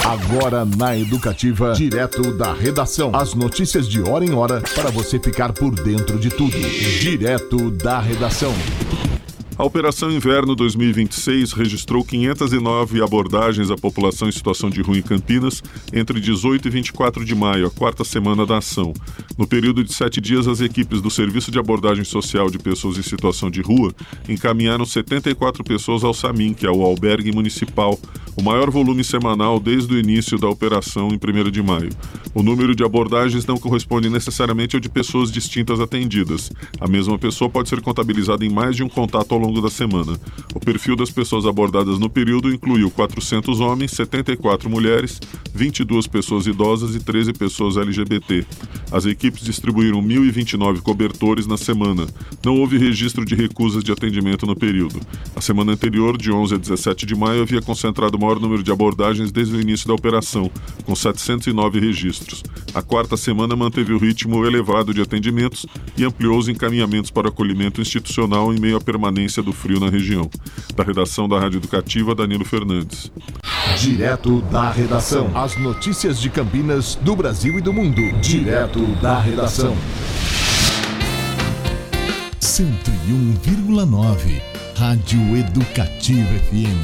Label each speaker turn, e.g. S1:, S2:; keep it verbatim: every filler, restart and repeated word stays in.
S1: Agora na Educativa, direto da redação. As notícias de hora em hora para você ficar por dentro de tudo. Direto da redação.
S2: A Operação Inverno dois mil e vinte e seis registrou quinhentas e nove abordagens à população em situação de rua em Campinas entre dezoito e vinte e quatro de maio, a quarta semana da ação. No período de sete dias, as equipes do Serviço de Abordagem Social de Pessoas em Situação de Rua encaminharam setenta e quatro pessoas ao SAMIM, que é o Albergue Municipal, o maior volume semanal desde o início da operação em primeiro de maio. O número de abordagens não corresponde necessariamente ao de pessoas distintas atendidas. A mesma pessoa pode ser contabilizada em mais de um contato ao longo da semana. O perfil das pessoas abordadas no período incluiu quatrocentos homens, setenta e quatro mulheres, vinte e duas pessoas idosas e treze pessoas L G B T. As equipes distribuíram mil e vinte e nove cobertores na semana. Não houve registro de recusas de atendimento no período. A semana anterior, de onze a dezessete de maio, havia concentrado o maior número de abordagens desde o início da operação, com setecentos e nove registros. A quarta semana manteve o ritmo elevado de atendimentos e ampliou os encaminhamentos para acolhimento institucional em meio à permanência do frio na região. Da redação da Rádio Educativa, Danilo Fernandes.
S1: Direto da redação. As notícias de Campinas, do Brasil e do mundo. Direto da redação.
S3: cento e um vírgula nove Rádio Educativa F M.